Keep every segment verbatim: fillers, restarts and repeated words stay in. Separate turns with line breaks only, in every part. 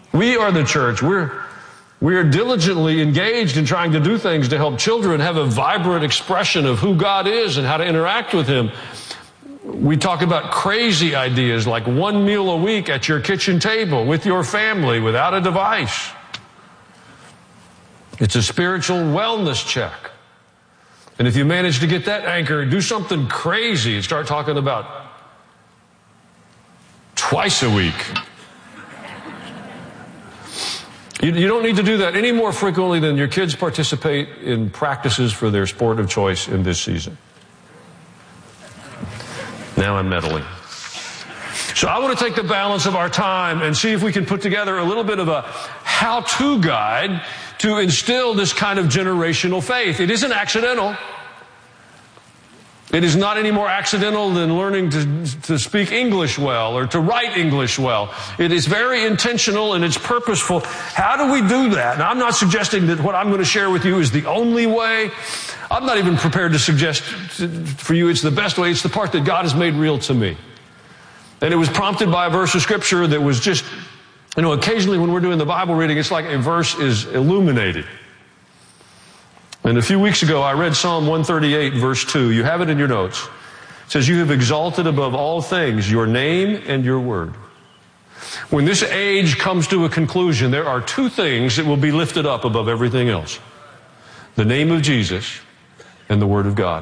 We are the church. We're, we're diligently engaged in trying to do things to help children have a vibrant expression of who God is and how to interact with Him. We talk about crazy ideas like one meal a week at your kitchen table with your family without a device. It's a spiritual wellness check. And if you manage to get that anchored, do something crazy and start talking about twice a week. You, you don't need to do that any more frequently than your kids participate in practices for their sport of choice in this season. Now I'm meddling. So I want to take the balance of our time and see if we can put together a little bit of a how-to guide to instill this kind of generational faith. It isn't accidental. It is not any more accidental than learning to, to speak English well or to write English well. It is very intentional and it's purposeful. How do we do that? Now, I'm not suggesting that what I'm going to share with you is the only way. I'm not even prepared to suggest for you it's the best way. It's the part that God has made real to me. And it was prompted by a verse of Scripture that was just, you know, occasionally when we're doing the Bible reading, it's like a verse is illuminated. And a few weeks ago, I read Psalm one thirty-eight, verse two. You have it in your notes. It says, you have exalted above all things your name and your word. When this age comes to a conclusion, there are two things that will be lifted up above everything else. The name of Jesus and the word of God.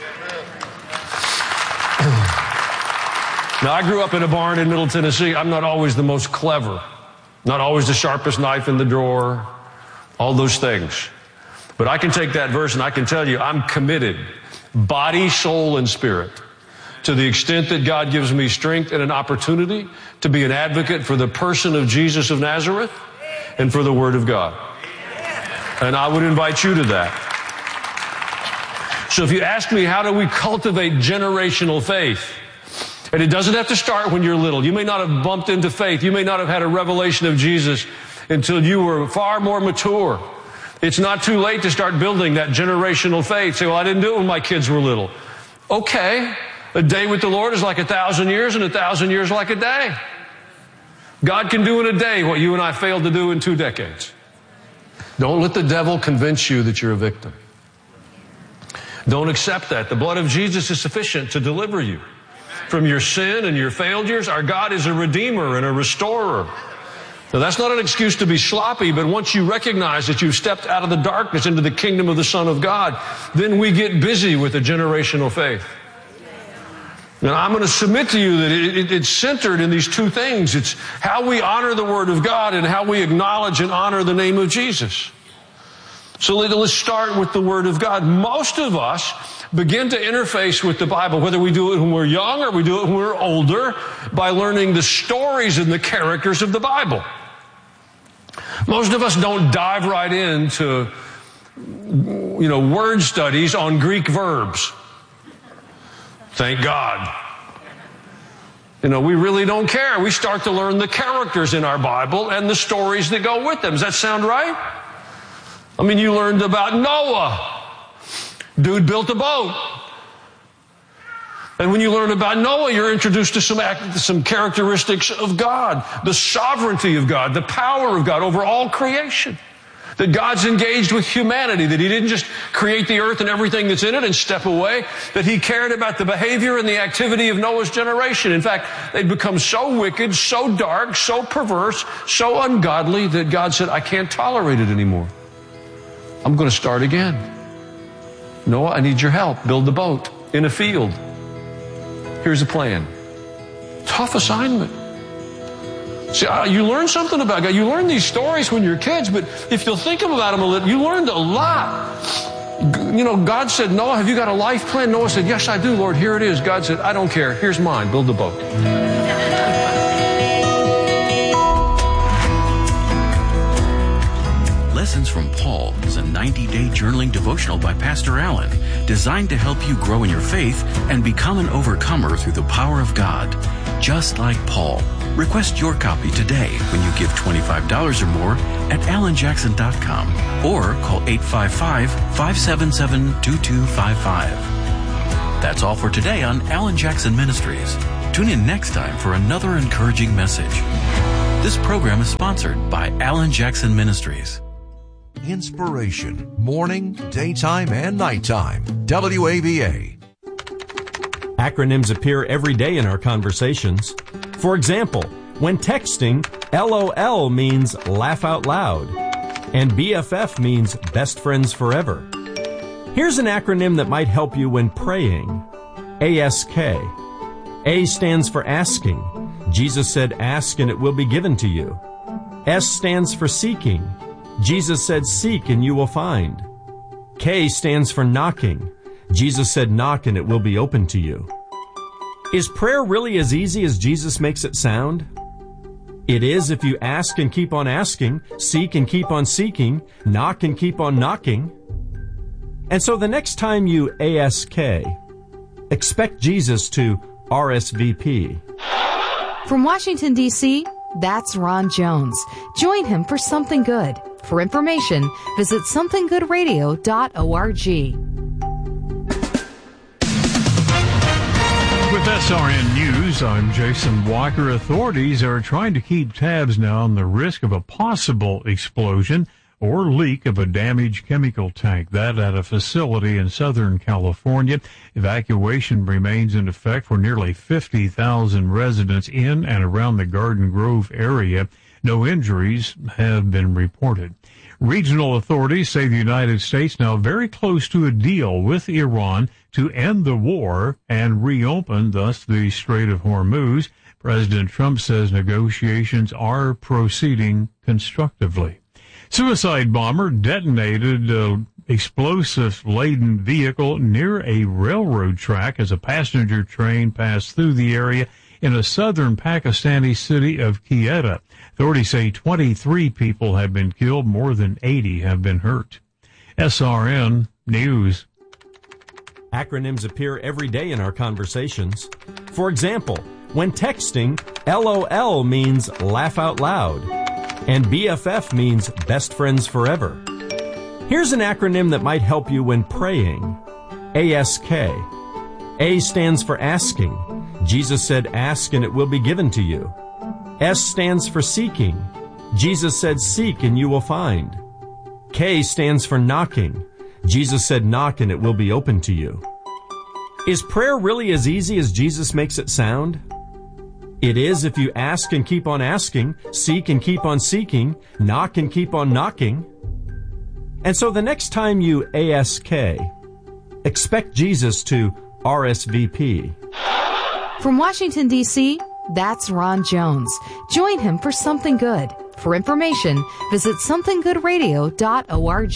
Now, I grew up in a barn in Middle Tennessee. I'm not always the most clever, not always the sharpest knife in the drawer, all those things. But I can take that verse and I can tell you I'm committed, body, soul, and spirit, to the extent that God gives me strength and an opportunity to be an advocate for the person of Jesus of Nazareth and for the Word of God. And I would invite you to that. So if you ask me, how do we cultivate generational faith? And it doesn't have to start when you're little. You may not have bumped into faith. You may not have had a revelation of Jesus until you were far more mature. It's not too late to start building that generational faith. Say, well, I didn't do it when my kids were little. Okay. A day with the Lord is like a thousand years, and a thousand years like a day. God can do in a day what you and I failed to do in two decades. Don't let the devil convince you that you're a victim. Don't accept that. The blood of Jesus is sufficient to deliver you from your sin and your failures. Our God is a redeemer and a restorer. Now, that's not an excuse to be sloppy, but once you recognize that you've stepped out of the darkness into the kingdom of the Son of God, then we get busy with a generational faith. Now, I'm going to submit to you that it, it, it's centered in these two things. It's how we honor the Word of God and how we acknowledge and honor the name of Jesus. So let's start with the Word of God. Most of us begin to interface with the Bible, whether we do it when we're young or we do it when we're older, by learning the stories and the characters of the Bible. Most of us don't dive right into, you know, word studies on Greek verbs. Thank God. You know, we really don't care. We start to learn the characters in our Bible and the stories that go with them. Does that sound right? I mean, you learned about Noah. Dude built a boat. And when you learn about Noah, you're introduced to some, some characteristics of God, the sovereignty of God, the power of God over all creation. That God's engaged with humanity, that He didn't just create the earth and everything that's in it and step away, that He cared about the behavior and the activity of Noah's generation. In fact, they'd become so wicked, so dark, so perverse, so ungodly that God said, I can't tolerate it anymore. I'm going to start again. Noah, I need your help. Build the boat in a field. Here's the plan. Tough assignment. See, you learn something about God. You learn these stories when you're kids, but if you'll think about them a little, you learned a lot. You know, God said, Noah, have you got a life plan? Noah said, yes, I do, Lord. Here it is. God said, I don't care. Here's mine. Build the boat.
Lessons from Paul is a ninety-day journaling devotional by Pastor Allen, designed to help you grow in your faith and become an overcomer through the power of God, just like Paul. Request your copy today when you give twenty-five dollars or more at alan jackson dot com or call eight five five, five seven seven, two two five five. That's all for today on Alan Jackson Ministries. Tune in next time for another encouraging message. This program is sponsored by Alan Jackson Ministries.
Inspiration, morning, daytime, and nighttime. W A V A.
Acronyms appear every day in our conversations. For example, when texting, L O L means laugh out loud, and B F F means best friends forever. Here's an acronym that might help you when praying. A S K. A stands for asking. Jesus said, ask and it will be given to you. S stands for seeking. Jesus said, seek and you will find. K stands for knocking. Jesus said, knock and it will be open to you. Is prayer really as easy as Jesus makes it sound? It is if you ask and keep on asking, seek and keep on seeking, knock and keep on knocking. And so the next time you A S K, expect Jesus to R S V P.
From Washington, D C, that's Ron Jones. Join him for Something Good. For information, visit something good radio dot org.
With S R N News, I'm Jason Walker. Authorities are trying to keep tabs now on the risk of a possible explosion or leak of a damaged chemical tank. That at a facility in Southern California. Evacuation remains in effect for nearly fifty thousand residents in and around the Garden Grove area. No injuries have been reported. Regional authorities say the United States now very close to a deal with Iran to end the war and reopen, thus, the Strait of Hormuz. President Trump says negotiations are proceeding constructively. Suicide bomber detonated an explosive-laden vehicle near a railroad track as a passenger train passed through the area in a southern Pakistani city of Quetta. Authorities say twenty-three people have been killed, more than eighty have been hurt. S R N News.
Acronyms appear every day in our conversations. For example, when texting, L O L means laugh out loud, and B F F means best friends forever. Here's an acronym that might help you when praying. A S K. A stands for asking. Jesus said, ask and it will be given to you. S stands for seeking. Jesus said, seek and you will find. K stands for knocking. Jesus said, knock and it will be open to you. Is prayer really as easy as Jesus makes it sound? It is if you ask and keep on asking, seek and keep on seeking, knock and keep on knocking. And so the next time you A S K, expect Jesus to R S V P.
From Washington, D C, that's Ron Jones. Join him for Something Good. For information, visit something good radio dot org.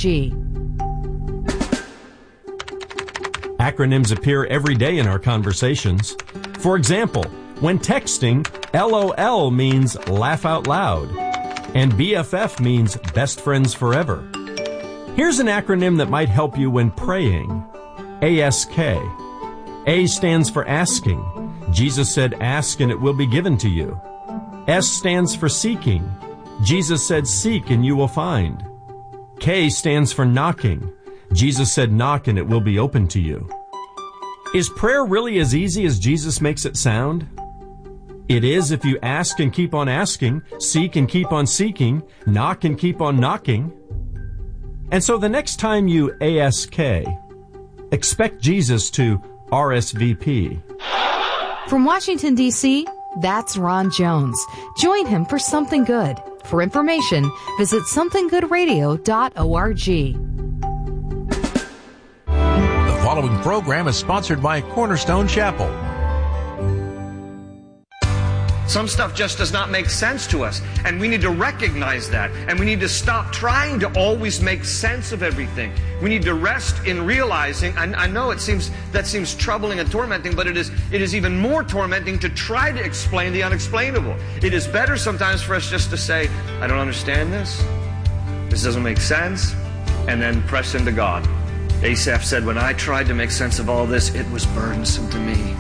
Acronyms appear every day in our conversations. For example, when texting, L O L means laugh out loud, and B F F means best friends forever. Here's an acronym that might help you when praying. A S K. A stands for asking. Jesus said, ask and it will be given to you. S stands for seeking. Jesus said, seek and you will find. K stands for knocking. Jesus said, knock and it will be open to you. Is prayer really as easy as Jesus makes it sound? It is if you ask and keep on asking, seek and keep on seeking, knock and keep on knocking. And so the next time you A S K, expect Jesus to R S V P.
From Washington, D C, that's Ron Jones. Join him for Something Good. For information, visit something good radio dot org.
The following program is sponsored by Cornerstone Chapel.
Some stuff just does not make sense to us, and we need to recognize that, and we need to stop trying to always make sense of everything. We need to rest in realizing, and I know it seems that seems troubling and tormenting, but it is it is even more tormenting to try to explain the unexplainable. It is better sometimes for us just to say, I don't understand this, this doesn't make sense, and then press into God. Asaph said, when I tried to make sense of all this, it was burdensome to me.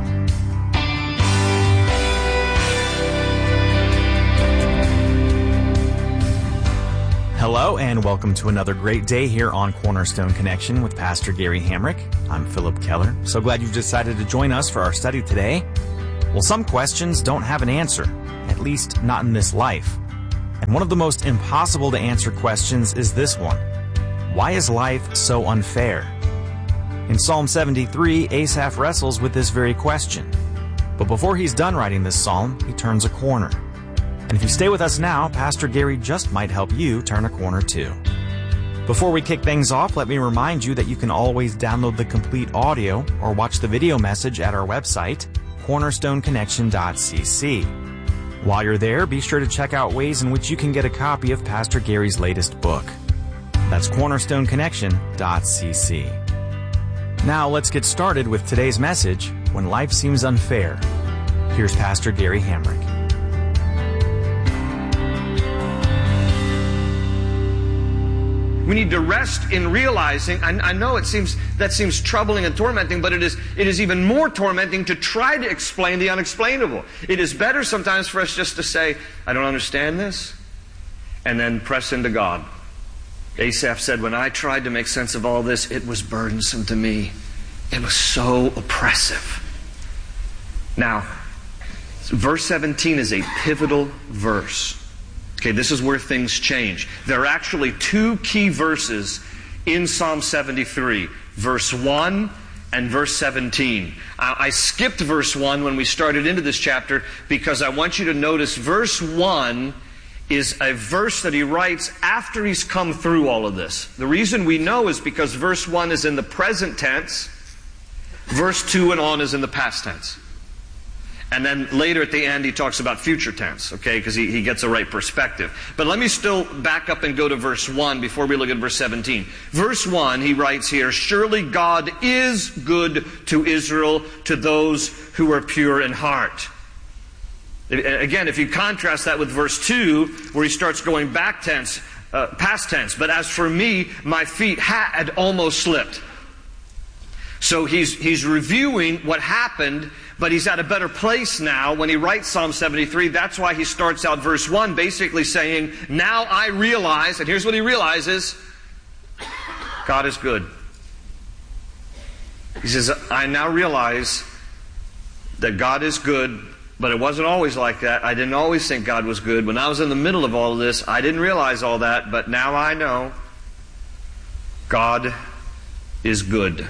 Hello and welcome to another great day here on Cornerstone Connection with Pastor Gary Hamrick. I'm Philip Keller. So glad you've decided to join us for our study today. Well, some questions don't have an answer, and at least not in this life. And one of the most impossible to answer questions is this one. Why is life so unfair? In Psalm seventy-three, Asaph wrestles with this very question. But before he's done writing this psalm, he turns a corner. And if you stay with us now, Pastor Gary just might help you turn a corner too. Before we kick things off, let me remind you that you can always download the complete audio or watch the video message at our website, cornerstone connection dot c c. While you're there, be sure to check out ways in which you can get a copy of Pastor Gary's latest book. That's cornerstone connection dot c c. Now let's get started with today's message, When Life Seems Unfair. Here's Pastor Gary Hamrick.
We need to rest in realizing, I, I know it seems that seems troubling and tormenting, but it is it is even more tormenting to try to explain the unexplainable. It is better sometimes for us just to say, I don't understand this, and then press into God. Asaph said, when I tried to make sense of all this, it was burdensome to me. It was so oppressive. Now, verse seventeen is a pivotal verse. Okay, this is where things change. There are actually two key verses in Psalm seventy-three, verse one and verse seventeen. I skipped verse one when we started into this chapter because I want you to notice verse one is a verse that he writes after he's come through all of this. The reason we know is because verse one is in the present tense, verse two and on is in the past tense. And then later at the end he talks about future tense, okay, because he, he gets a right perspective. But let me still back up and go to verse one before we look at verse seventeen. Verse one, he writes here, surely God is good to Israel, to those who are pure in heart. Again, if you contrast that with verse two, where he starts going back tense, uh, past tense, but as for me, my feet had almost slipped. So he's he's reviewing what happened, but he's at a better place now when he writes Psalm seventy-three. That's why he starts out verse one basically saying, now I realize, and here's what he realizes, God is good. He says, I now realize that God is good, but it wasn't always like that. I didn't always think God was good. When I was in the middle of all of this, I didn't realize all that, but now I know God is good.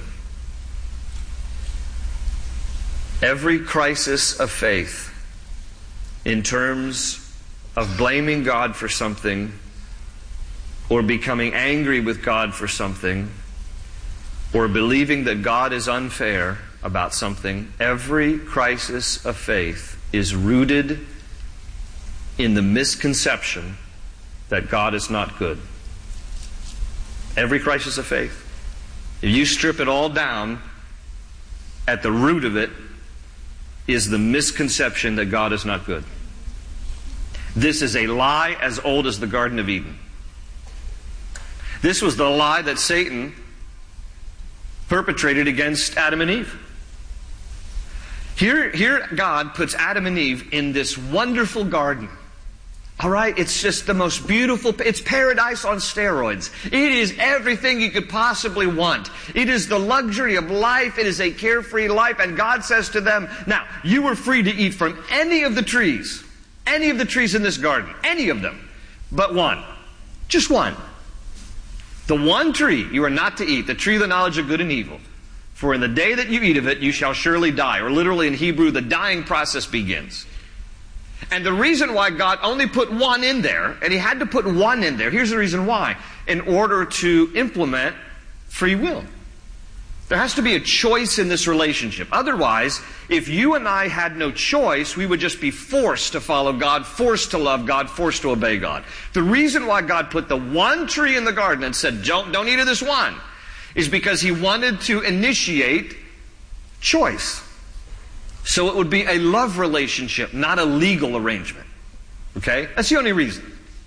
Every crisis of faith in terms of blaming God for something or becoming angry with God for something or believing that God is unfair about something, every crisis of faith is rooted in the misconception that God is not good. Every crisis of faith. If you strip it all down, at the root of it is the misconception that God is not good. This is a lie as old as the Garden of Eden. This was the lie that Satan perpetrated against Adam and Eve. Here, here God puts Adam and Eve in this wonderful garden. All right, it's just the most beautiful, it's paradise on steroids. It is everything you could possibly want. It is the luxury of life. It is a carefree life. And God says to them, now, you were free to eat from any of the trees, any of the trees in this garden, any of them, but one. Just one. The one tree you are not to eat, the tree of the knowledge of good and evil. For in the day that you eat of it, you shall surely die. Or literally in Hebrew, the dying process begins. And the reason why God only put one in there, and He had to put one in there, here's the reason why. In order to implement free will. There has to be a choice in this relationship. Otherwise, if you and I had no choice, we would just be forced to follow God, forced to love God, forced to obey God. The reason why God put the one tree in the garden and said, don't, don't eat of this one, is because He wanted to initiate choice. So it would be a love relationship, not a legal arrangement. Okay? That's the only reason.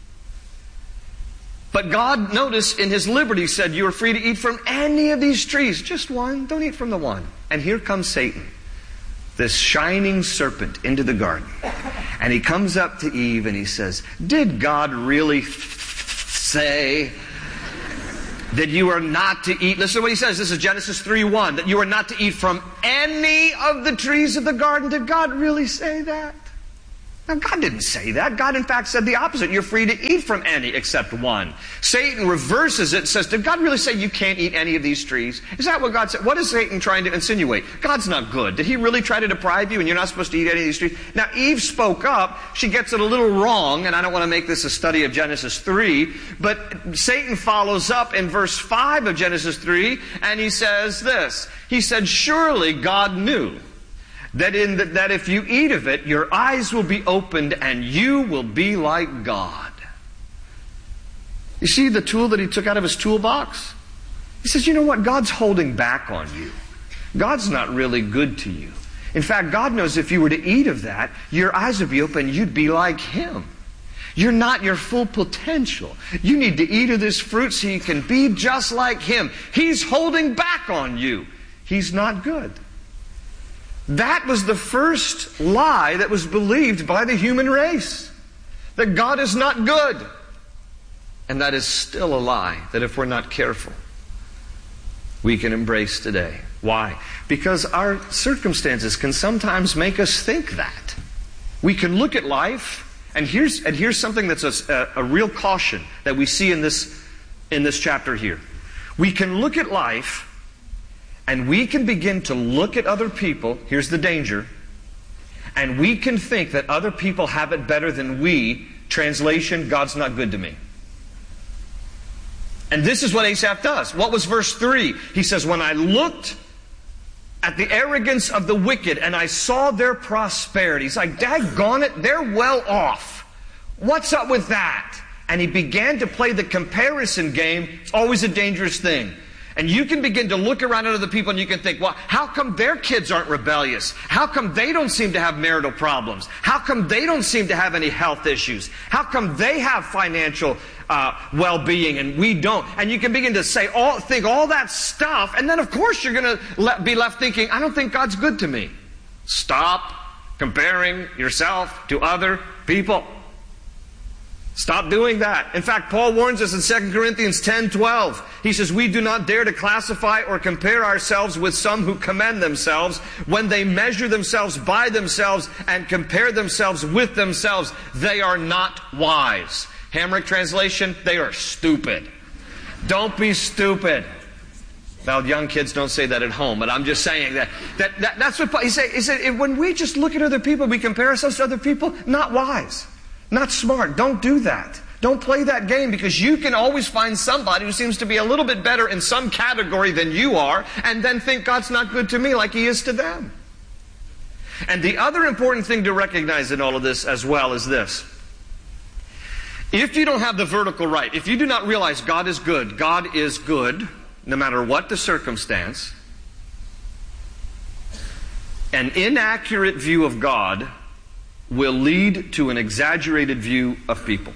But God, notice, in His liberty said, you are free to eat from any of these trees. Just one. Don't eat from the one. And here comes Satan, this shining serpent, into the garden. And he comes up to Eve and he says, did God really say that you are not to eat? Listen to what he says. This is Genesis three one. That you are not to eat from any of the trees of the garden. Did God really say that? Now, God didn't say that. God, in fact, said the opposite. You're free to eat from any except one. Satan reverses it and says, did God really say you can't eat any of these trees? Is that what God said? What is Satan trying to insinuate? God's not good. Did he really try to deprive you and you're not supposed to eat any of these trees? Now, Eve spoke up. She gets it a little wrong, and I don't want to make this a study of Genesis three, but Satan follows up in verse five of Genesis three, and he says this. He said, surely God knew That, in the, that if you eat of it, your eyes will be opened and you will be like God. You see the tool that he took out of his toolbox? He says, you know what? God's holding back on you. God's not really good to you. In fact, God knows if you were to eat of that, your eyes would be open, you'd be like Him. You're not your full potential. You need to eat of this fruit so you can be just like Him. He's holding back on you. He's not good. That was the first lie that was believed by the human race. That God is not good. And that is still a lie that if we're not careful, we can embrace today. Why? Because our circumstances can sometimes make us think that. We can look at life, and here's, and here's something that's a, a, a real caution that we see in this, in this chapter here. We can look at life, and we can begin to look at other people, here's the danger, and we can think that other people have it better than we. Translation, God's not good to me. And this is what Asaph does. What was verse three? He says, when I looked at the arrogance of the wicked and I saw their prosperity. He's like, daggone it, they're well off. What's up with that? And he began to play the comparison game. It's always a dangerous thing. And you can begin to look around at other people and you can think, well, how come their kids aren't rebellious? How come they don't seem to have marital problems? How come they don't seem to have any health issues? How come they have financial uh, well-being and we don't? And you can begin to say all, think all that stuff, and then of course you're going to le- be left thinking, I don't think God's good to me. Stop comparing yourself to other people. Stop doing that. In fact, Paul warns us in Second Corinthians ten twelve. He says, we do not dare to classify or compare ourselves with some who commend themselves. When they measure themselves by themselves and compare themselves with themselves, they are not wise. Hamrick translation, they are stupid. Don't be stupid. Now, young kids don't say that at home, but I'm just saying that, that, that that's what Paul, he said. He said, when we just look at other people, we compare ourselves to other people, not wise. Not smart. Don't do that. Don't play that game, because you can always find somebody who seems to be a little bit better in some category than you are and then think God's not good to me like He is to them. And the other important thing to recognize in all of this as well is this. If you don't have the vertical right, if you do not realize God is good, God is good no matter what the circumstance, an inaccurate view of God will lead to an exaggerated view of people.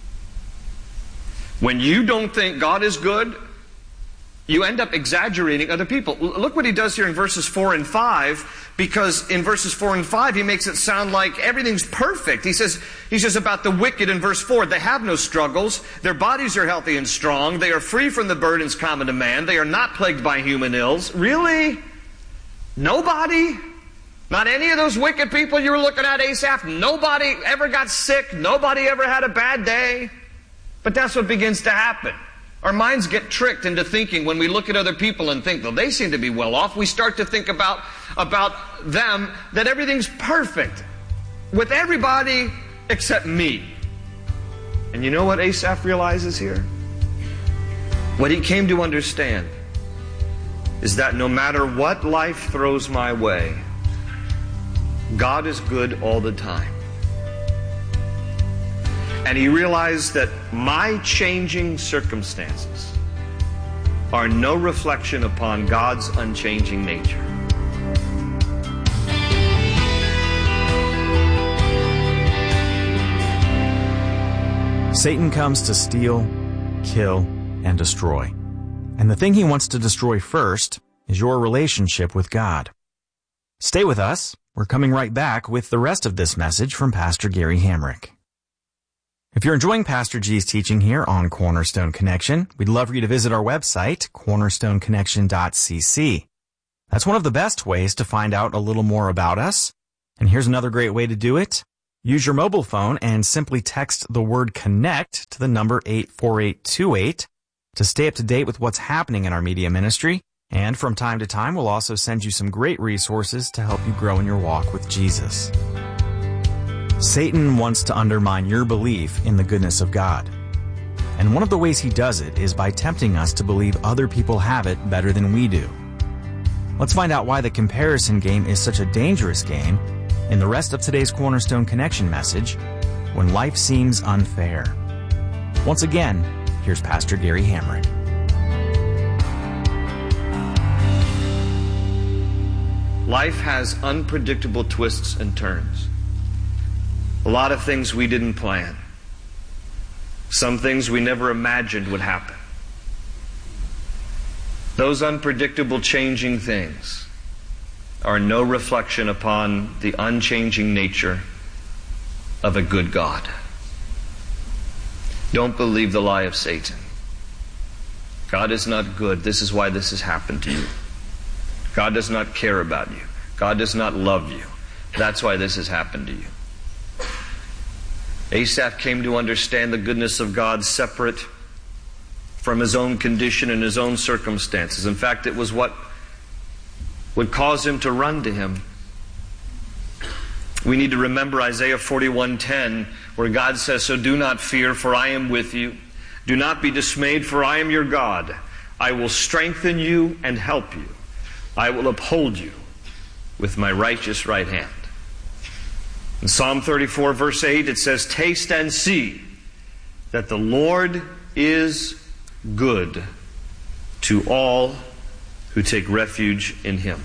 When you don't think God is good, you end up exaggerating other people. Look what he does here in verses four and five, because in verses four and five he makes it sound like everything's perfect. He says, he says about the wicked in verse four, they have no struggles, their bodies are healthy and strong, they are free from the burdens common to man, they are not plagued by human ills. Really? Nobody? Not any of those wicked people you were looking at, Asaph. Nobody ever got sick. Nobody ever had a bad day. But that's what begins to happen. Our minds get tricked into thinking when we look at other people and think, well, they seem to be well off. We start to think about, about them, that everything's perfect with everybody except me. And you know what Asaph realizes here? What he came to understand is that no matter what life throws my way, God is good all the time. And he realized that my changing circumstances are no reflection upon God's unchanging nature.
Satan comes to steal, kill, and destroy. And the thing he wants to destroy first is your relationship with God. Stay with us. We're coming right back with the rest of this message from Pastor Gary Hamrick. If you're enjoying Pastor G's teaching here on Cornerstone Connection, we'd love for you to visit our website, cornerstone connection dot c c. That's one of the best ways to find out a little more about us. And here's another great way to do it. Use your mobile phone and simply text the word CONNECT to the number eight four eight two eight to stay up to date with what's happening in our media ministry. And from time to time, we'll also send you some great resources to help you grow in your walk with Jesus. Satan wants to undermine your belief in the goodness of God. And one of the ways he does it is by tempting us to believe other people have it better than we do. Let's find out why the comparison game is such a dangerous game in the rest of today's Cornerstone Connection message, When Life Seems Unfair. Once again, here's Pastor Gary Hamrick.
Life has unpredictable twists and turns. A lot of things we didn't plan. Some things we never imagined would happen. Those unpredictable changing things are no reflection upon the unchanging nature of a good God. Don't believe the lie of Satan. God is not good. This is why this has happened to you. God does not care about you. God does not love you. That's why this has happened to you. Asaph came to understand the goodness of God separate from his own condition and his own circumstances. In fact, it was what would cause him to run to him. We need to remember Isaiah forty-one ten, where God says, "So do not fear, for I am with you. Do not be dismayed, for I am your God. I will strengthen you and help you. I will uphold you with my righteous right hand." In Psalm thirty-four, verse eight, it says, "Taste and see that the Lord is good to all who take refuge in Him."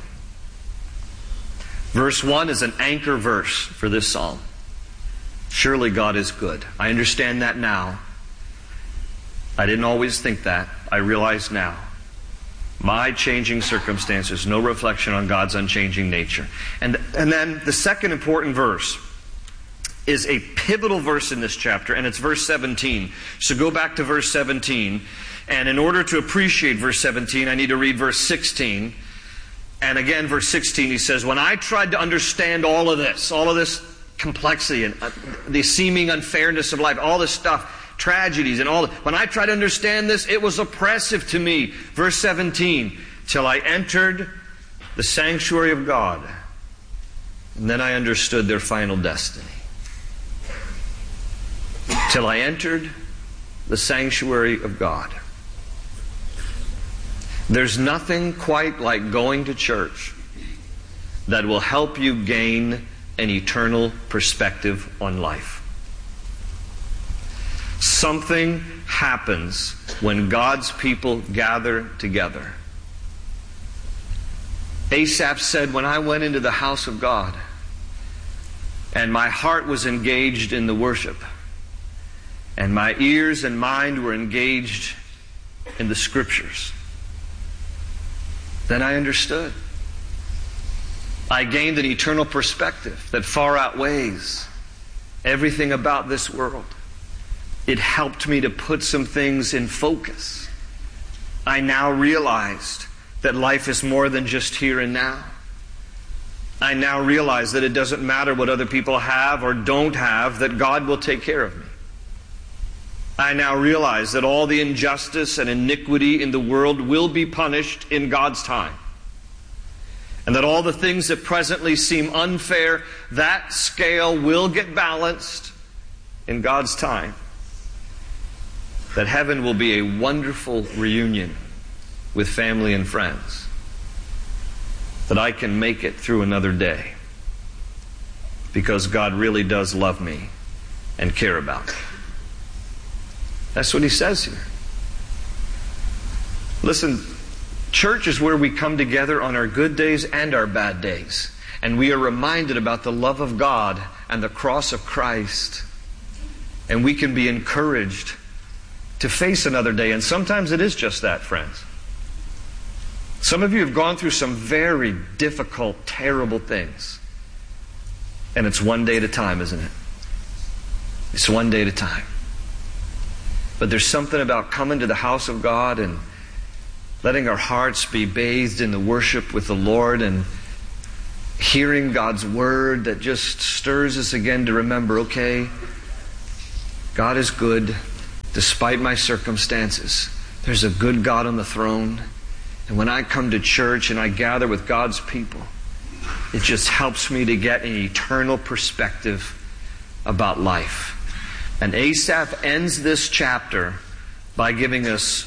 Verse one is an anchor verse for this psalm. Surely God is good. I understand that now. I didn't always think that. I realize now. My changing circumstances, no reflection on God's unchanging nature. And, and then the second important verse is a pivotal verse in this chapter, and it's verse seventeen. So go back to verse seventeen. And in order to appreciate verse seventeen, I need to read verse sixteen. And again, verse sixteen, he says, "When I tried to understand all of this, all of this complexity and uh, the seeming unfairness of life, all this stuff, tragedies and all that, when I tried to understand this, it was oppressive to me." Verse seventeen, "Till I entered the sanctuary of God, and then I understood their final destiny." Till I entered the sanctuary of God. There's nothing quite like going to church that will help you gain an eternal perspective on life. Something happens when God's people gather together. Asaph said, "When I went into the house of God and my heart was engaged in the worship, and my ears and mind were engaged in the Scriptures, then I understood. I gained an eternal perspective that far outweighs everything about this world. It helped me to put some things in focus. I now realized that life is more than just here and now. I now realize that it doesn't matter what other people have or don't have, that God will take care of me. I now realize that all the injustice and iniquity in the world will be punished in God's time. And that all the things that presently seem unfair, that scale will get balanced in God's time. That heaven will be a wonderful reunion with family and friends. That I can make it through another day because God really does love me and care about me. That's what he says here. Listen, church is where we come together on our good days and our bad days. And we are reminded about the love of God and the cross of Christ. And we can be encouraged to face another day. And sometimes it is just that, friends. Some of you have gone through some very difficult, terrible things. And it's one day at a time, isn't it? It's one day at a time. But there's something about coming to the house of God and letting our hearts be bathed in the worship with the Lord and hearing God's word that just stirs us again to remember, okay, God is good despite my circumstances. There's a good God on the throne. And when I come to church and I gather with God's people, it just helps me to get an eternal perspective about life. And Asaph ends this chapter by giving us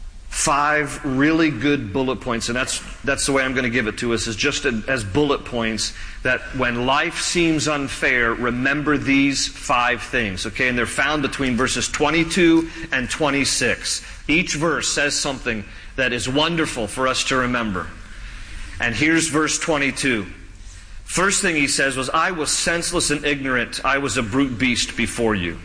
five really good bullet points, and that's that's the way I'm going to give it to us, is just a, as bullet points that when life seems unfair, remember these five things, okay? And they're found between verses twenty-two and twenty-six. Each verse says something that is wonderful for us to remember. And here's verse twenty-two. First thing he says was, I was senseless and ignorant. I was a brute beast before you.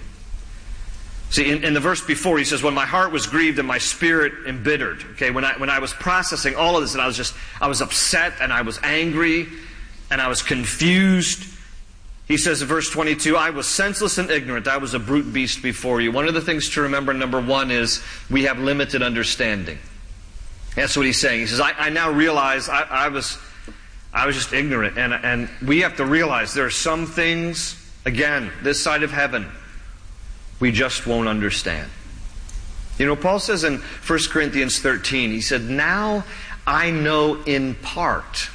See, in, in the verse before, he says, when my heart was grieved and my spirit embittered. Okay, when I when I was processing all of this, and I was just, I was upset and I was angry and I was confused. He says in verse twenty-two, I was senseless and ignorant. I was a brute beast before you. One of the things to remember, number one, is we have limited understanding. That's what he's saying. He says, I, I now realize I, I was I was just ignorant. And, and we have to realize there are some things, again, this side of heaven, we just won't understand. You know, Paul says in First Corinthians thirteen, he said, now I know in part.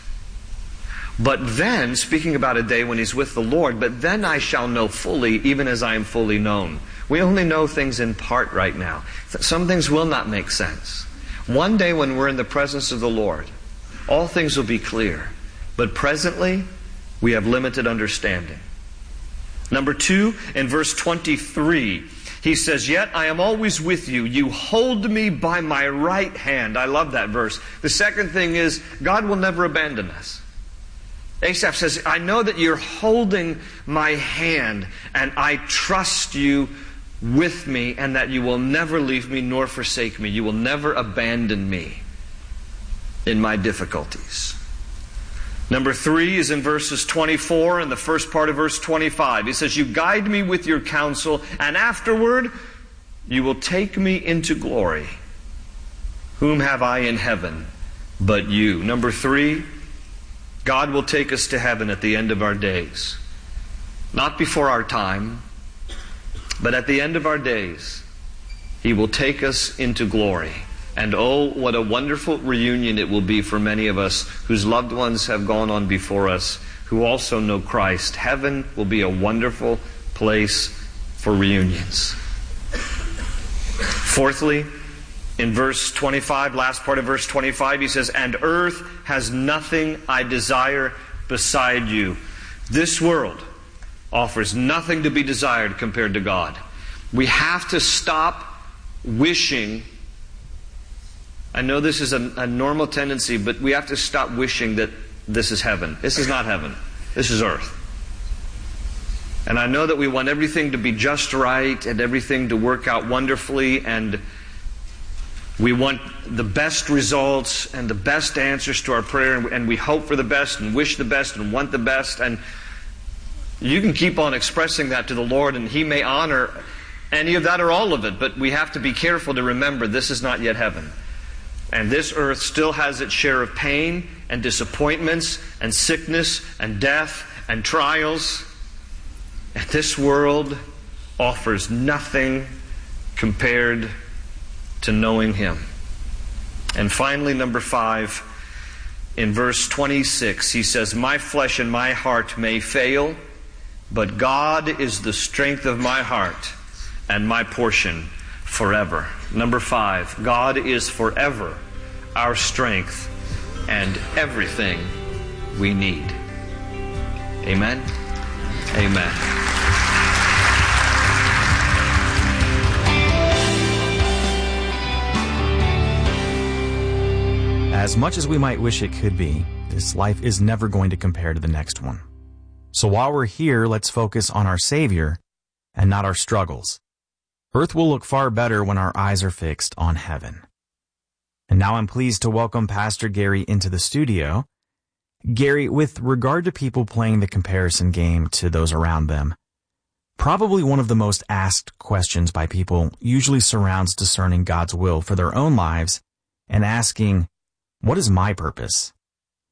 But then, speaking about a day when he's with the Lord, but then I shall know fully, even as I am fully known. We only know things in part right now. Some things will not make sense. One day when we're in the presence of the Lord, all things will be clear. But presently, we have limited understanding. Number two, in verse twenty-three, he says, yet I am always with you. You hold me by my right hand. I love that verse. The second thing is, God will never abandon us. Asaph says, I know that you're holding my hand, and I trust you with me, and that you will never leave me nor forsake me. You will never abandon me in my difficulties. Number three is in verses twenty-four and the first part of verse twenty-five. He says, you guide me with your counsel, and afterward you will take me into glory. Whom have I in heaven but you? Number three, God will take us to heaven at the end of our days. Not before our time, but at the end of our days, He will take us into glory. And oh, what a wonderful reunion it will be for many of us whose loved ones have gone on before us, who also know Christ. Heaven will be a wonderful place for reunions. Fourthly, in verse twenty-five, last part of verse twenty-five, he says, and earth has nothing I desire beside you. This world offers nothing to be desired compared to God. We have to stop wishing. I know this is a, a normal tendency, but we have to stop wishing that this is heaven. This is not heaven. This is earth. And I know that we want everything to be just right and everything to work out wonderfully, and we want the best results and the best answers to our prayer, and we hope for the best and wish the best and want the best. And you can keep on expressing that to the Lord, and He may honor any of that or all of it, but we have to be careful to remember this is not yet heaven. And this earth still has its share of pain and disappointments and sickness and death and trials. And this world offers nothing compared to knowing Him. And finally, number five, in verse twenty-six, he says, my flesh and my heart may fail, but God is the strength of my heart and my portion forever. Number five, God is forever our strength and everything we need. Amen? Amen.
As much as we might wish it could be, this life is never going to compare to the next one. So while we're here, let's focus on our Savior and not our struggles. Earth will look far better when our eyes are fixed on heaven. And now I'm pleased to welcome Pastor Gary into the studio. Gary, with regard to people playing the comparison game to those around them, probably one of the most asked questions by people usually surrounds discerning God's will for their own lives and asking, what is my purpose?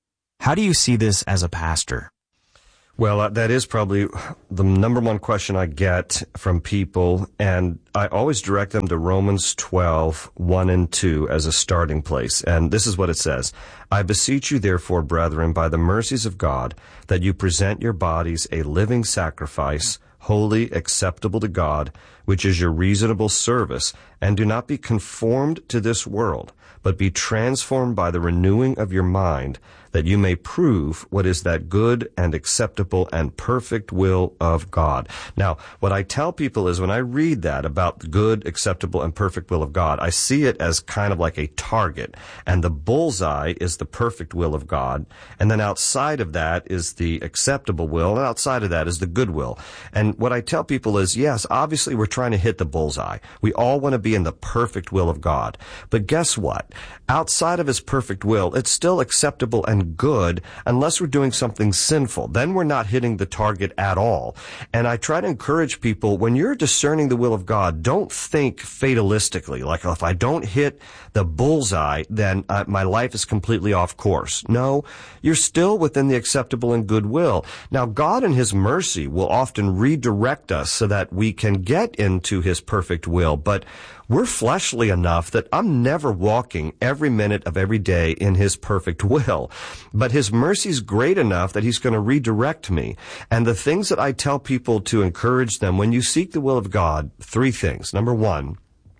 How do you see this as a pastor?
Well, uh, that is probably the number one question I get from people, and I always direct them to Romans twelve, one and two as a starting place. And this is what it says. I beseech you, therefore, brethren, by the mercies of God, that you present your bodies a living sacrifice, holy, acceptable to God, which is your reasonable service, and do not be conformed to this world, but be transformed by the renewing of your mind, that you may prove what is that good and acceptable and perfect will of God. Now, what I tell people is when I read that about the good, acceptable, and perfect will of God, I see it as kind of like a target, and the bullseye is the perfect will of God, and then outside of that is the acceptable will, and outside of that is the good will. And what I tell people is, yes, obviously we're trying to hit the bullseye. We all want to be in the perfect will of God. But guess what? Outside of his perfect will, it's still acceptable and good unless we're doing something sinful. Then we're not hitting the target at all. And I try to encourage people, when you're discerning the will of God, don't think fatalistically, like, oh, if I don't hit the bullseye, then uh, my life is completely off course. No, you're still within the acceptable and good will. Now, God in his mercy will often redirect us so that we can get into his perfect will, but we're fleshly enough that I'm never walking every minute of every day in his perfect will. But his mercy's great enough that he's going to redirect me. And the things that I tell people to encourage them, when you seek the will of God, three things. Number one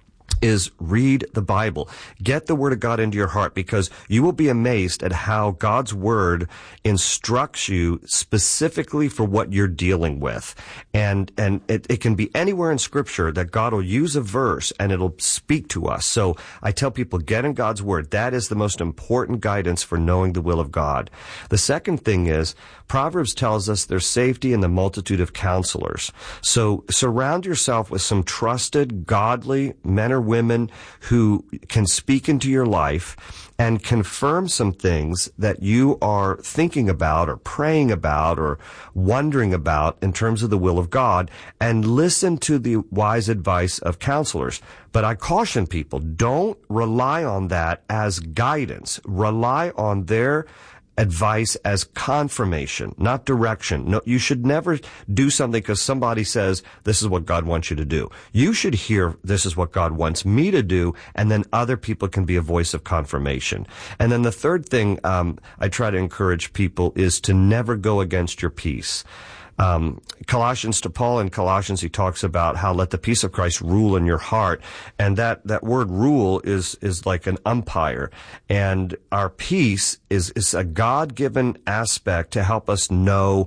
is read the Bible. Get the Word of God into your heart, because you will be amazed at how God's Word instructs you specifically for what you're dealing with. And and it, it can be anywhere in Scripture that God will use a verse and it'll speak to us. So I tell people, get in God's Word. That is the most important guidance for knowing the will of God. The second thing is, Proverbs tells us there's safety in the multitude of counselors. So surround yourself with some trusted, godly men or women who can speak into your life and confirm some things that you are thinking about or praying about or wondering about in terms of the will of God, and listen to the wise advice of counselors. But I caution people, don't rely on that as guidance. Rely on their advice as confirmation, not direction. No, you should never do something because somebody says, this is what God wants you to do. You should hear, this is what God wants me to do, and then other people can be a voice of confirmation. And then the third thing um, I try to encourage people is to never go against your peace. Um, Colossians, to Paul in Colossians, he talks about how let the peace of Christ rule in your heart. And that, that word rule is, is like an umpire. And our peace is, is a God-given aspect to help us know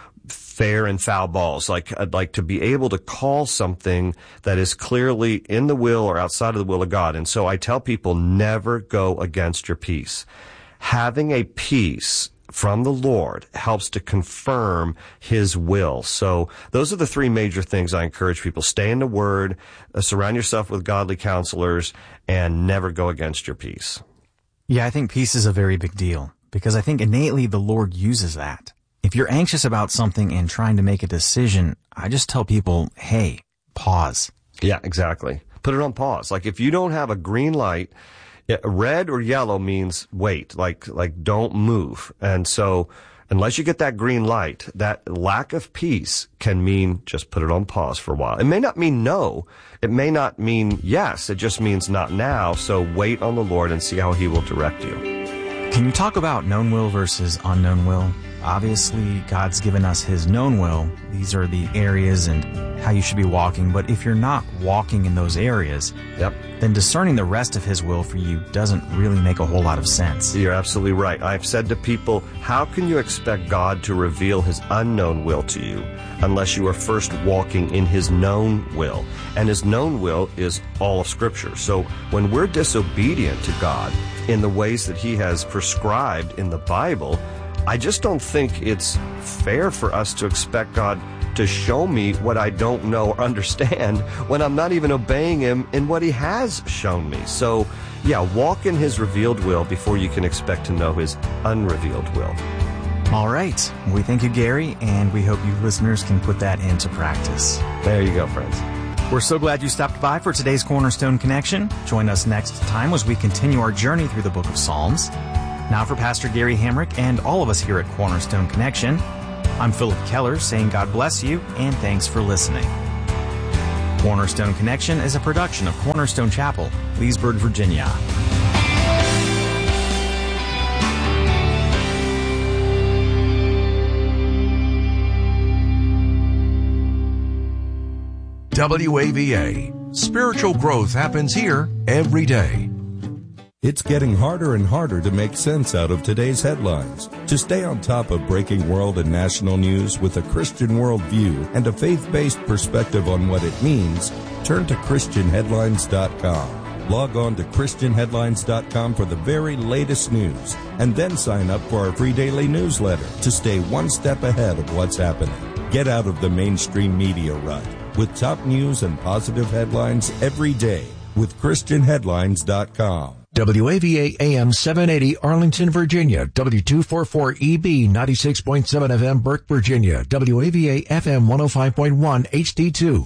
fair and foul balls. Like, I'd like to be able to call something that is clearly in the will or outside of the will of God. And so I tell people, never go against your peace. Having a peace from the Lord helps to confirm his will. So those are the three major things I encourage people. Stay in the Word, uh, surround yourself with godly counselors, and never go against your peace.
Yeah, I think peace is a very big deal, because I think innately the Lord uses that. If you're anxious about something and trying to make a decision, I just tell people, hey, pause.
Yeah, exactly. Put it on pause. Like, if you don't have a green light, yeah, red or yellow means wait, like, like don't move. And so unless you get that green light, that lack of peace can mean just put it on pause for a while. It may not mean no. It may not mean yes. It just means not now. So wait on the Lord and see how he will direct you.
Can you talk about known will versus unknown will? Obviously, God's given us his known will. These are the areas and how you should be walking. But if you're not walking in those areas,
yep,
then discerning the rest of his will for you doesn't really make a whole lot of sense.
You're absolutely right. I've said to people, how can you expect God to reveal his unknown will to you unless you are first walking in his known will? And his known will is all of Scripture. So when we're disobedient to God in the ways that he has prescribed in the Bible, I just don't think it's fair for us to expect God to show me what I don't know or understand when I'm not even obeying him in what he has shown me. So, yeah, walk in his revealed will before you can expect to know his unrevealed will.
All right. We thank you, Gary, and we hope you listeners can put that into practice.
There you go, friends.
We're so glad you stopped by for today's Cornerstone Connection. Join us next time as we continue our journey through the book of Psalms. Now for Pastor Gary Hamrick and all of us here at Cornerstone Connection, I'm Philip Keller saying God bless you and thanks for listening. Cornerstone Connection is a production of Cornerstone Chapel, Leesburg, Virginia.
W A V A. Spiritual growth happens here every day.
It's getting harder and harder to make sense out of today's headlines. To stay on top of breaking world and national news with a Christian worldview and a faith-based perspective on what it means, turn to Christian Headlines dot com. Log on to Christian Headlines dot com for the very latest news, and then sign up for our free daily newsletter to stay one step ahead of what's happening. Get out of the mainstream media rut with top news and positive headlines every day with Christian Headlines dot com.
W A V A A M seven eighty Arlington, Virginia. W two forty-four E B ninety-six point seven F M Burke, Virginia. W A V A F M one oh five point one H D two.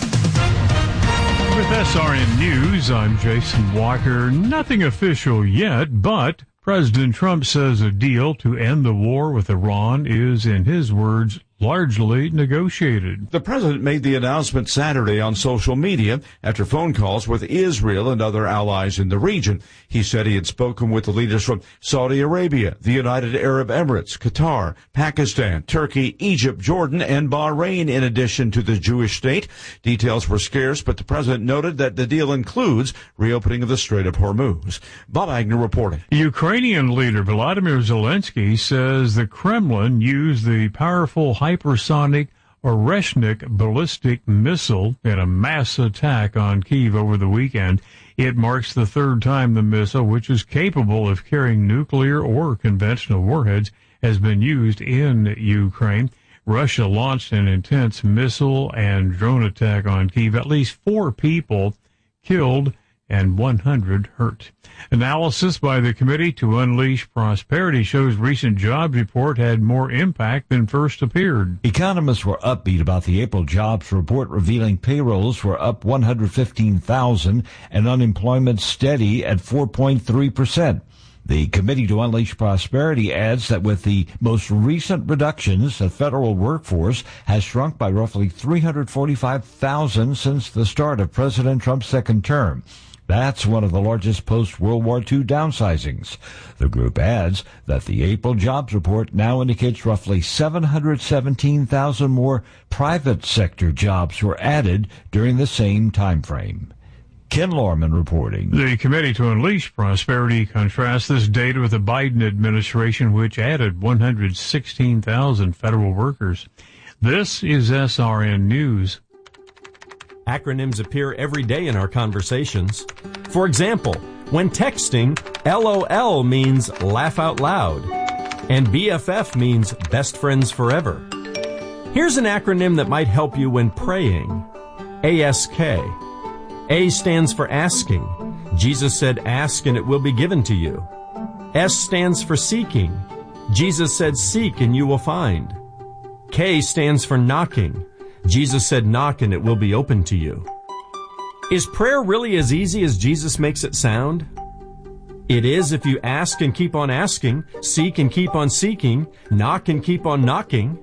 With S R N News, I'm Jason Walker. Nothing official yet, but President Trump says a deal to end the war with Iran is, in his words, largely negotiated.
The president made the announcement Saturday on social media after phone calls with Israel and other allies in the region. He said he had spoken with the leaders from Saudi Arabia, the United Arab Emirates, Qatar, Pakistan, Turkey, Egypt, Jordan, and Bahrain, in addition to the Jewish state. Details were scarce, but the president noted that the deal includes reopening of the Strait of Hormuz. Bob Agnew reporting.
Ukrainian leader Volodymyr Zelensky says the Kremlin used the powerful hypersonic Oreshnik ballistic missile in a mass attack on Kyiv over the weekend. It marks the third time the missile, which is capable of carrying nuclear or conventional warheads, has been used in Ukraine. Russia launched an intense missile and drone attack on Kyiv. At least four people killed and one hundred hurt. Analysis by the Committee to Unleash Prosperity shows recent jobs report had more impact than first appeared.
Economists were upbeat about the April jobs report, revealing payrolls were up one hundred fifteen thousand and unemployment steady at four point three percent. The Committee to Unleash Prosperity adds that with the most recent reductions, the federal workforce has shrunk by roughly three hundred forty-five thousand since the start of President Trump's second term. That's one of the largest post-World War Two downsizings. The group adds that the April jobs report now indicates roughly seven hundred seventeen thousand more private sector jobs were added during the same time frame. Ken Lorman reporting.
The Committee to Unleash Prosperity contrasts this data with the Biden administration, which added one hundred sixteen thousand federal workers. This is S R N News.
Acronyms appear every day in our conversations. For example, when texting, L O L means laugh out loud, and B F F means best friends forever. Here's an acronym that might help you when praying. A S K. A stands for asking. Jesus said, ask and it will be given to you. S stands for seeking. Jesus said, seek and you will find. K stands for knocking. Jesus said, knock and it will be open to you. Is prayer really as easy as Jesus makes it sound? It is if you ask and keep on asking, seek and keep on seeking, knock and keep on knocking.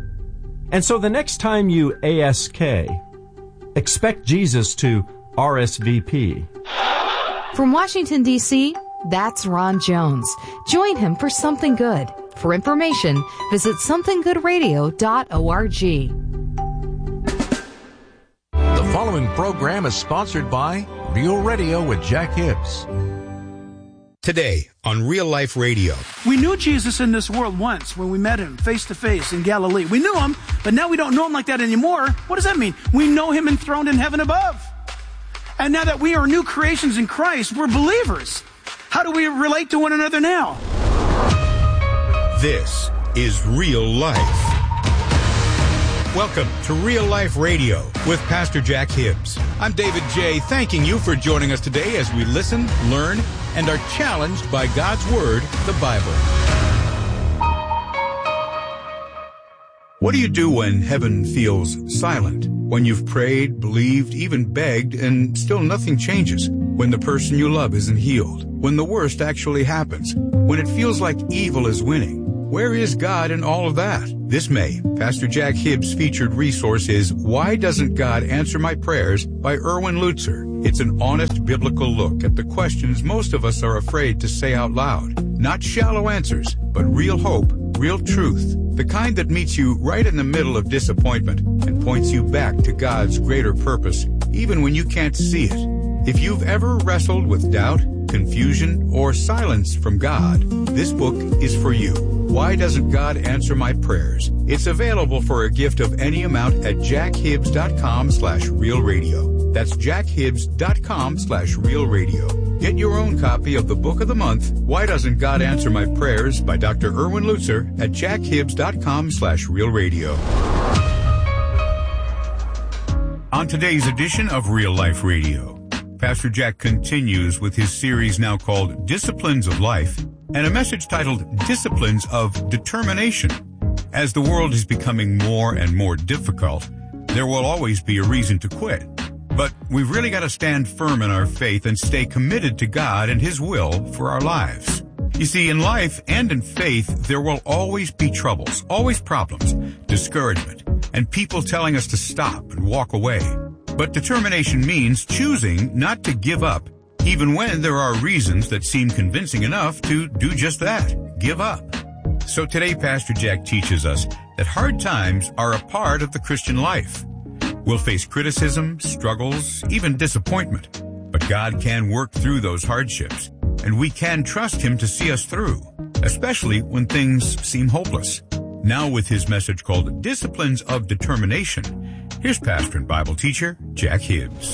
And so the next time you A S K, expect Jesus to R S V P.
From Washington, D C, that's Ron Jones. Join him for Something Good. For information, visit something good radio dot org.
The following program is sponsored by Real Radio with Jack Hibbs.
Today on Real Life Radio.
We knew Jesus in this world once when we met him face to face in Galilee. We knew him, but now we don't know him like that anymore. What does that mean? We know him enthroned in heaven above. And now that we are new creations in Christ, we're believers. How do we relate to one another now?
This is Real Life. Welcome to Real Life Radio with Pastor Jack Hibbs. I'm David J., thanking you for joining us today as we listen, learn, and are challenged by God's Word, the Bible. What do you do when heaven feels silent? When you've prayed, believed, even begged, and still nothing changes? when the person you love isn't healed, when the worst actually happens, when it feels like evil is winning. Where is God in all of that? This May, Pastor Jack Hibbs' featured resource is Why Doesn't God Answer My Prayers by Erwin Lutzer. It's an honest biblical look at the questions most of us are afraid to say out loud. Not shallow answers, but real hope, real truth. The kind that meets you right in the middle of disappointment and points you back to God's greater purpose, even when you can't see it. If you've ever wrestled with doubt, confusion, or silence from God, this book is for you. Why Doesn't God Answer My Prayers? It's available for a gift of any amount at jackhibbs.com slash real radio. That's jackhibbs.com slash real radio. Get your own copy of the book of the month, Why Doesn't God Answer My Prayers by Doctor Erwin Lutzer at jackhibbs.com slash real radio. On today's edition of Real Life Radio, Pastor Jack continues with his series now called Disciplines of Life, and a message titled Disciplines of Determination. As the world is becoming more and more difficult, there will always be a reason to quit. But we've really got to stand firm in our faith and stay committed to God and His will for our lives. You see, in life and in faith, there will always be troubles, always problems, discouragement, and people telling us to stop and walk away. But determination means choosing not to give up, even when there are reasons that seem convincing enough to do just that, give up. So today, Pastor Jack teaches us that hard times are a part of the Christian life. We'll face criticism, struggles, even disappointment. But God can work through those hardships, and we can trust Him to see us through, especially when things seem hopeless. Now with his message called Disciplines of Determination, here's pastor and Bible teacher Jack Hibbs.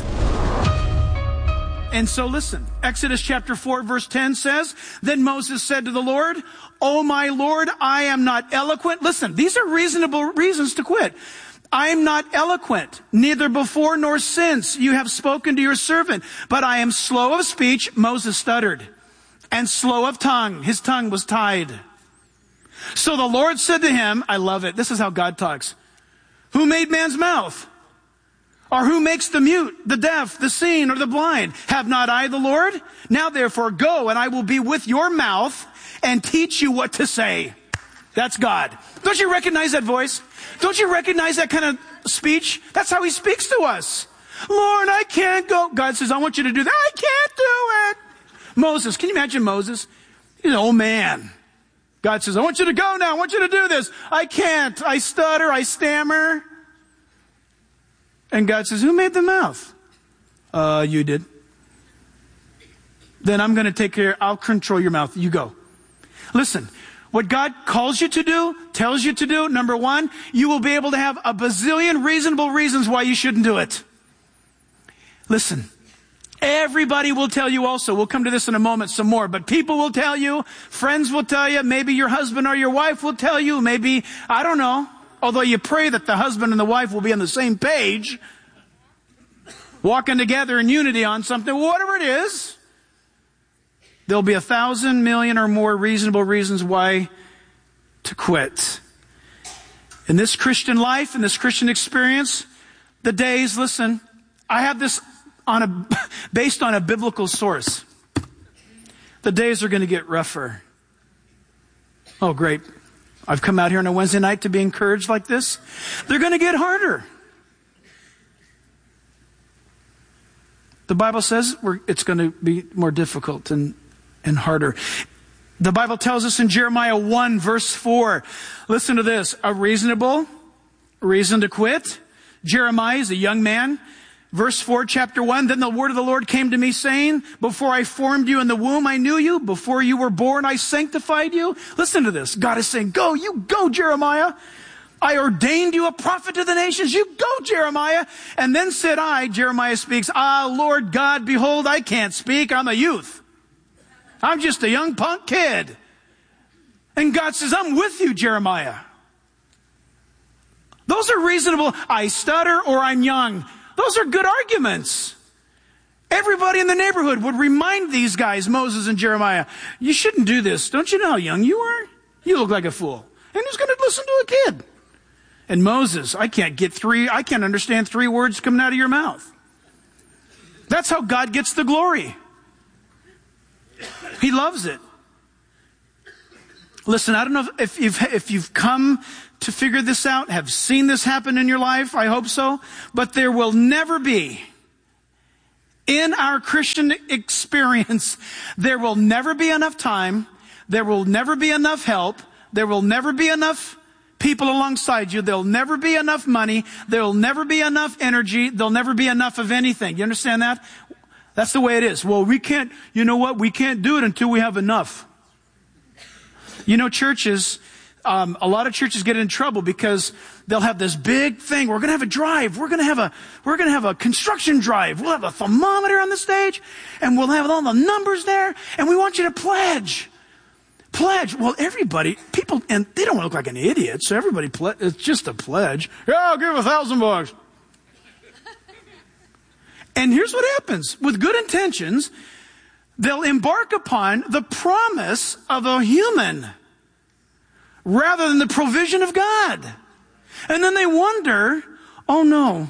And so listen, Exodus chapter four verse ten says, Then Moses said to the Lord, Oh my Lord, I am not eloquent. Listen, these are reasonable reasons to quit. I am not eloquent, neither before nor since you have spoken to your servant, but I am slow of speech. Moses stuttered, and slow of tongue. His tongue was tied. So the Lord said to him, I love it. This is how God talks. Who made man's mouth? Or who makes the mute, the deaf, the seen, or the blind? Have not I the Lord? Now therefore go, and I will be with your mouth and teach you what to say. That's God. Don't you recognize that voice? Don't you recognize that kind of speech? That's how He speaks to us. Lord, I can't go. God says, I want you to do that. I can't do it. Moses, can you imagine Moses? He's an old man. God says, I want you to go now. I want you to do this. I can't. I stutter. I stammer. And God says, who made the mouth? Uh, you did. Then I'm going to take care. I'll control your mouth. You go. Listen, what God calls you to do, tells you to do, number one, you will be able to have a bazillion reasonable reasons why you shouldn't do it. Listen, everybody will tell you also, we'll come to this in a moment some more, but people will tell you, friends will tell you, maybe your husband or your wife will tell you, maybe, I don't know, although you pray that the husband and the wife will be on the same page, walking together in unity on something, whatever it is, there'll be a thousand million or more reasonable reasons why to quit. In this Christian life, in this Christian experience, the days, listen, I have this on a, based on a biblical source. The days are going to get rougher. Oh, great. I've come out here on a Wednesday night to be encouraged like this. They're going to get harder. The Bible says we're, it's going to be more difficult and, and harder. The Bible tells us in Jeremiah one verse four, listen to this, a reasonable reason to quit. Jeremiah is a young man. Verse four, chapter one, Then the word of the Lord came to me saying, Before I formed you in the womb, I knew you. Before you were born, I sanctified you. Listen to this. God is saying, go, you go, Jeremiah. I ordained you a prophet to the nations. You go, Jeremiah. And then said I, Jeremiah speaks, Ah, Lord God, behold, I can't speak. I'm a youth. I'm just a young punk kid. And God says, I'm with you, Jeremiah. Those are reasonable. I stutter or I'm young. Those are good arguments. Everybody in the neighborhood would remind these guys, Moses and Jeremiah, you shouldn't do this. Don't you know how young you are? You look like a fool. And who's going to listen to a kid? And Moses, I can't get three, I can't understand three words coming out of your mouth. That's how God gets the glory. He loves it. Listen, I don't know if you've, if you've come to figure this out, have seen this happen in your life. I hope so. But there will never be, in our Christian experience, there will never be enough time. There will never be enough help. There will never be enough people alongside you. There'll never be enough money. There'll never be enough energy. There'll never be enough of anything. You understand that? That's the way it is. Well, we can't, you know what? We can't do it until we have enough. You know, churches, um, a lot of churches get in trouble because they'll have this big thing. We're going to have a drive. We're going to have a, we're going to have a construction drive. We'll have a thermometer on the stage and we'll have all the numbers there. And we want you to pledge. Pledge. Well, everybody, people, and they don't look like an idiot. So everybody, ple- it's just a pledge. Yeah, I'll give a thousand bucks. And here's what happens. With good intentions, they'll embark upon the promise of a human rather than the provision of God. And then they wonder, oh no.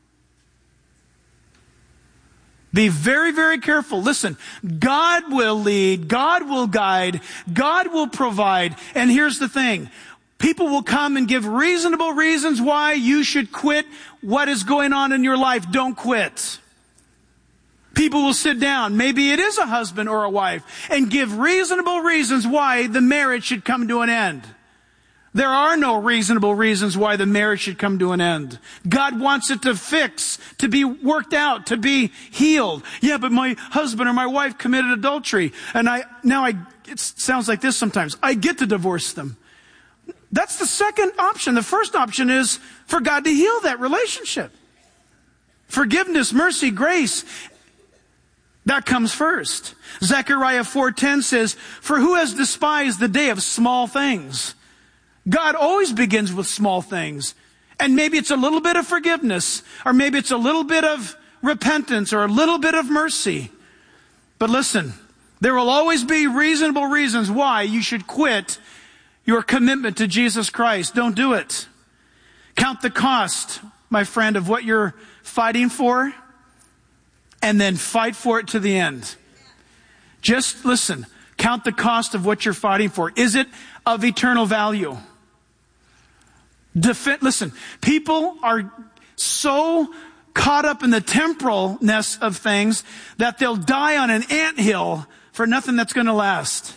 Be very, very careful. Listen, God will lead, God will guide, God will provide. And here's the thing. People will come and give reasonable reasons why you should quit what is going on in your life. Don't quit. People will sit down, maybe it is a husband or a wife, and give reasonable reasons why the marriage should come to an end. There are no reasonable reasons why the marriage should come to an end. God wants it to fix, to be worked out, to be healed. Yeah, but my husband or my wife committed adultery, and I now I it sounds like this sometimes. I get to divorce them. That's the second option. The first option is for God to heal that relationship. Forgiveness, mercy, grace. That comes first. Zechariah four ten says, "For who has despised the day of small things?" God always begins with small things. And maybe it's a little bit of forgiveness, or maybe it's a little bit of repentance, or a little bit of mercy. But listen, there will always be reasonable reasons why you should quit your commitment to Jesus Christ. Don't do it. Count the cost, my friend, of what you're fighting for. And then fight for it to the end. Just listen, count the cost of what you're fighting for. Is it of eternal value? Defi- listen, people are so caught up in the temporalness of things that they'll die on an anthill for nothing that's going to last.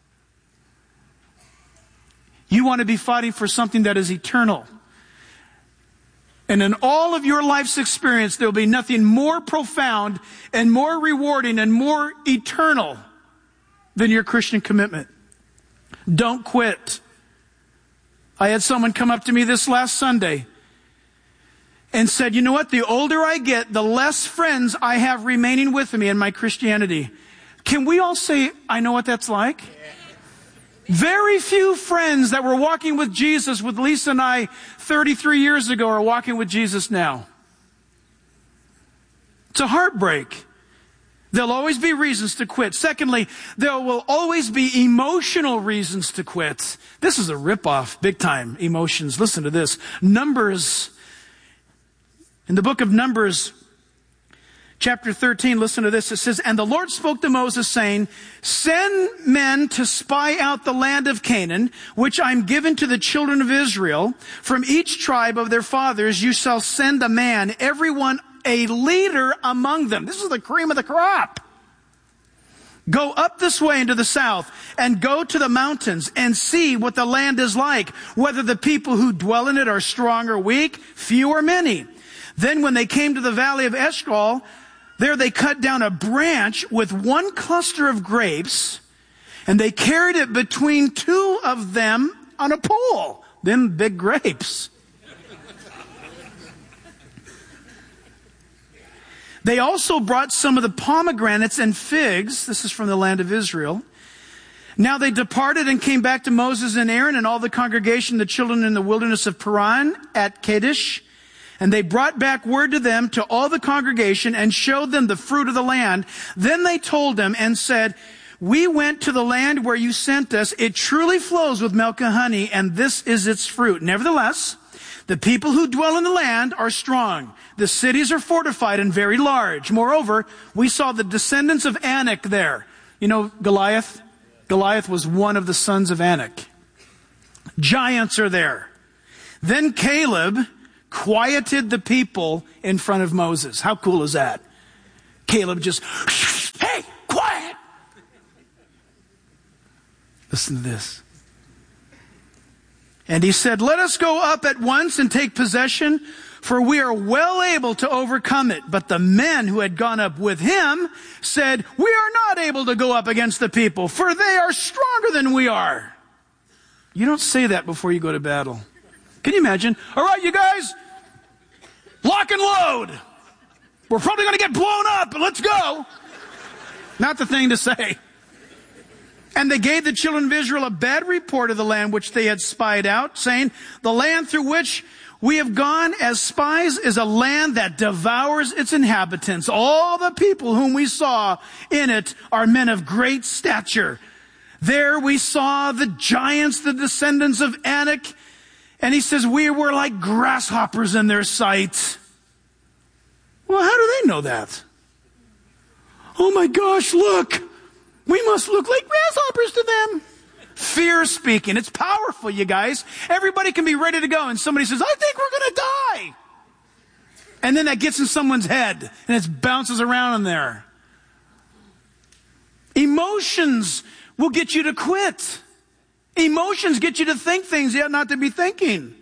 You want to be fighting for something that is eternal. And in all of your life's experience, there will be nothing more profound and more rewarding and more eternal than your Christian commitment. Don't quit. I had someone come up to me this last Sunday and said, you know what? The older I get, the less friends I have remaining with me in my Christianity. Can we all say, I know what that's like? Very few friends that were walking with Jesus with Lisa and I thirty-three years ago are walking with Jesus now. It's a heartbreak. There'll always be reasons to quit. Secondly, there will always be emotional reasons to quit. This is a ripoff, big time, emotions. Listen to this. Numbers, in the book of Numbers, chapter thirteen, listen to this. It says, "And the Lord spoke to Moses, saying, Send men to spy out the land of Canaan, which I'm given to the children of Israel. From each tribe of their fathers you shall send a man, everyone a leader among them." This is the cream of the crop. "Go up this way into the south, and go to the mountains, and see what the land is like, whether the people who dwell in it are strong or weak, few or many." Then when they came to the valley of Eshcol, there they cut down a branch with one cluster of grapes, and they carried it between two of them on a pole. Them big grapes. They also brought some of the pomegranates and figs. This is from the land of Israel. Now they departed and came back to Moses and Aaron and all the congregation, the children in the wilderness of Paran at Kadesh. And they brought back word to them, to all the congregation, and showed them the fruit of the land. Then they told them and said, "We went to the land where you sent us. It truly flows with milk and honey, and this is its fruit. Nevertheless, The people who dwell in the land are strong. The cities are fortified and very large. Moreover, we saw the descendants of Anak there. You know Goliath? Goliath was one of the sons of Anak. Giants are there. Then Caleb quieted the people in front of Moses. How cool is that? Caleb just, hey, quiet. Listen to this. And he said, let us go up at once and take possession, for we are well able to overcome it. But the men who had gone up with him said, we are not able to go up against the people, for they are stronger than we are. You don't say that before you go to battle. Can you imagine? All right, you guys, lock and load. We're probably going to get blown up, but let's go. Not the thing to say. And they gave the children of Israel a bad report of the land which they had spied out, saying, the land through which we have gone as spies is a land that devours its inhabitants. All the people whom we saw in it are men of great stature. There we saw the giants, the descendants of Anak. And he says, we were like grasshoppers in their sight. Well, how do they know that? Oh my gosh, look. We must look like grasshoppers to them. Fear speaking. It's powerful, you guys. Everybody can be ready to go, and somebody says, I think we're going to die. And then that gets in someone's head, and it bounces around in there. Emotions will get you to quit. Emotions get you to think things you ought not to be thinking.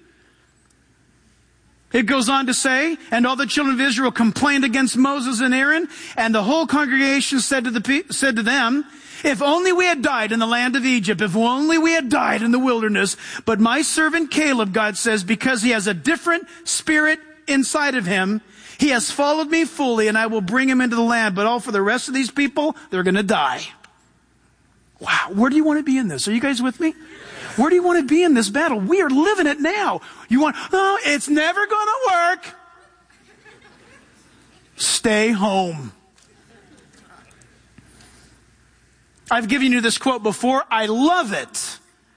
It goes on to say, and all the children of Israel complained against Moses and Aaron, and the whole congregation said to the said to them, if only we had died in the land of Egypt, if only we had died in the wilderness. But my servant Caleb, God says, because he has a different spirit inside of him, he has followed me fully, and I will bring him into the land. But all for the rest of these people, they're going to die. Wow, where do you want to be in this? Are you guys with me? Where do you want to be in this battle? We are living it now. You want, oh, it's never going to work. Stay home. I've given you this quote before. I love it.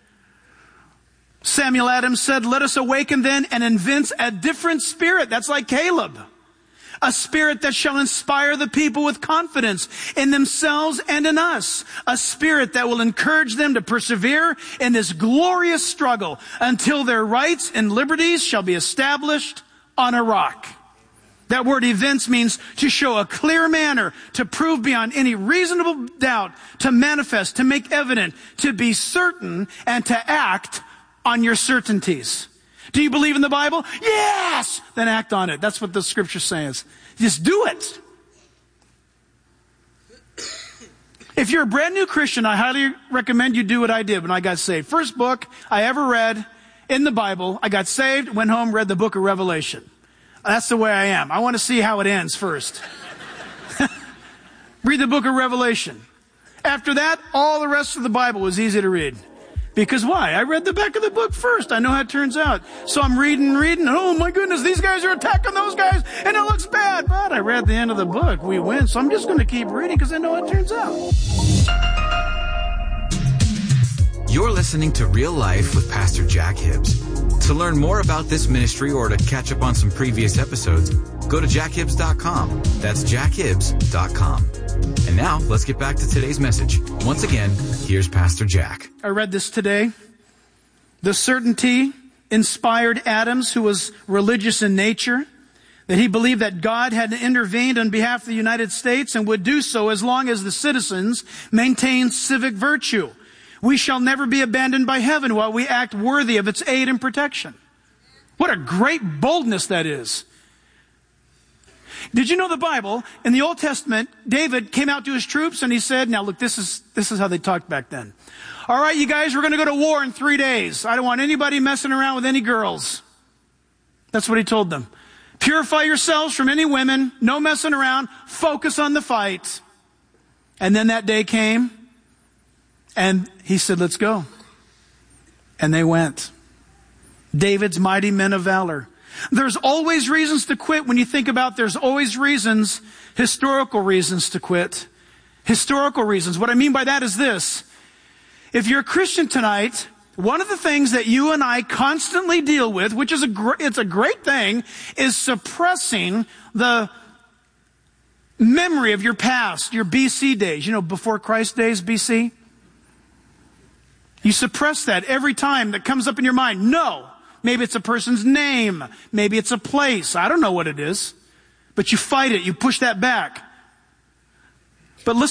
Samuel Adams said, let us awaken then and evince a different spirit. That's like Caleb. A spirit that shall inspire the people with confidence in themselves and in us. A spirit that will encourage them to persevere in this glorious struggle until their rights and liberties shall be established on a rock. That word evince means to show a clear manner, to prove beyond any reasonable doubt, to manifest, to make evident, to be certain, and to act on your certainties. Do you believe in the Bible? Yes! Then act on it. That's what the scripture says. Just do it. If you're a brand new Christian, I highly recommend you do what I did when I got saved. First book I ever read in the Bible, I got saved, went home, read the book of Revelation. That's the way I am. I want to see how it ends first. Read the book of Revelation. After that, all the rest of the Bible was easy to read. Because why? I read the back of the book first. I know how it turns out. So I'm reading and reading. And oh my goodness, these guys are attacking those guys. And it looks bad. But I read the end of the book. We win. So I'm just going to keep reading because I know how it turns out.
You're listening to Real Life with Pastor Jack Hibbs. To learn more about this ministry or to catch up on some previous episodes, go to jack hibbs dot com. That's jack hibbs dot com. And now, let's get back to today's message. Once again, here's Pastor Jack.
I read this today. The certainty inspired Adams, who was religious in nature, that he believed that God had intervened on behalf of the United States and would do so as long as the citizens maintained civic virtue. We shall never be abandoned by heaven while we act worthy of its aid and protection. What a great boldness that is. Did you know the Bible, in the Old Testament, David came out to his troops and he said, now look, this is, this is how they talked back then. All right, you guys, we're going to go to war in three days. I don't want anybody messing around with any girls. That's what he told them. Purify yourselves from any women, no messing around, focus on the fight. And then that day came and he said, let's go. And they went. David's mighty men of valor. There's always reasons to quit when you think about there's always reasons, historical reasons to quit. Historical reasons. What I mean by that is this. If you're a Christian tonight One of the things that you and I constantly deal with, which is a gr- it's a great thing, is suppressing the memory of your past, your B C days. You know, before Christ days, B C? You suppress that every time that comes up in your mind. No. Maybe it's a person's name. Maybe it's a place. I don't know what it is. But you fight it. You push that back. But listen.